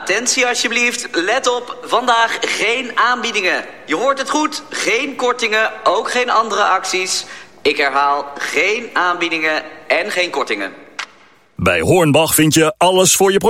Attentie alsjeblieft, let op, vandaag geen aanbiedingen. Je hoort het goed, geen kortingen, ook geen andere acties. Ik herhaal, geen aanbiedingen en geen kortingen. Bij Hornbach vind je alles voor je